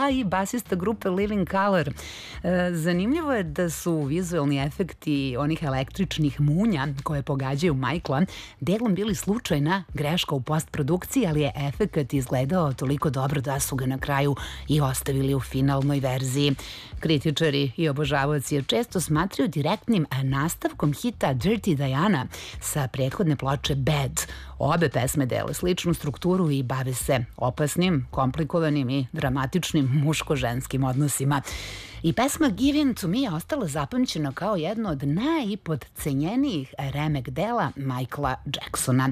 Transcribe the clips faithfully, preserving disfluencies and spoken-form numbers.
a i basista grupe Living Colour. Zanimljivo je da su vizualni efekti onih električnih munja koje pogađaju Michaela delom bili slučajna greška u postprodukciji, ali je efekat izgledao toliko dobro da su ga na kraju i ostavili u finalnoj verziji. Kritičari i obožavaoci je često smatraju direktnim nastavkom hita Dirty Diana sa prethodne ploče Bad. Obe pesme dele sličnu strukturu i bave se opasnim, komplikovanim i dramatičnim muško-ženskim odnosima. I pesma Give In To Me je ostala zapamćena kao jedno od najpodcenjenijih remek dela Michaela Jacksona.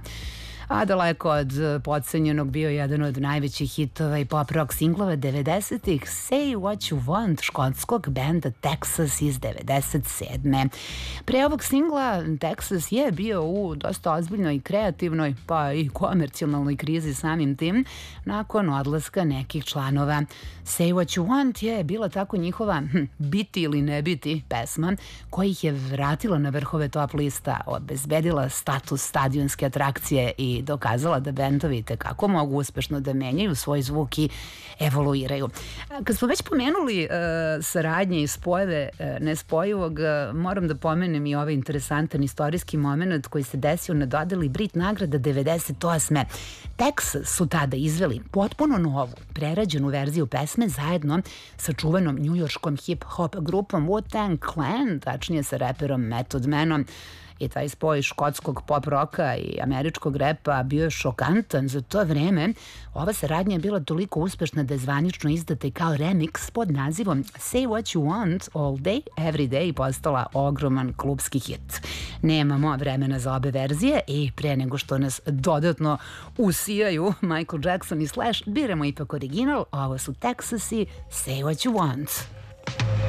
A daleko od podcenjenog bio jedan od najvećih hitova i pop rock singlova devedesetih Say What You Want škotskog benda Texas iz devedeset sedme. Pre ovog singla Texas je bio u dosta ozbiljnoj, kreativnoj pa i komercijalnoj krizi samim tim nakon odlaska nekih članova. Say What You Want je bila tako njihova hm, biti ili ne biti pesma koja ih je vratila na vrhove top lista, obezbedila status stadionske atrakcije i dokazala da bendovi tekako mogu uspešno da menjaju svoj zvuk i evoluiraju. Kad smo već pomenuli uh, saradnje i spojeve uh, nespojivog, uh, moram da pomenem i ovaj interesantan istorijski moment koji se desio na dodeli Brit nagrada devedeset osme. Texas su tada izveli potpuno novu, prerađenu verziju pesme zajedno sa čuvenom njujorškom hip-hop grupom Wu-Tang Clan, tačnije sa reperom Method Manom. I taj spoj škotskog pop roka i američkog repa bio je šokantan za to vreme. Ova saradnja je bila toliko uspešna da je zvanično izdata i kao remix pod nazivom Say What You Want All Day, Every Day i postala ogroman klubski hit. Nemamo vremena za obe verzije i pre nego što nas dodatno usijaju Michael Jackson i Slash, biramo ipak original. Ovo su Texas i Say What You Want.